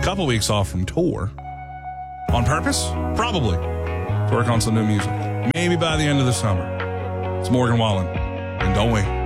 couple weeks off from tour. On purpose? Probably. To work on some new music. Maybe by the end of the summer. It's Morgan Wallen. And don't wait.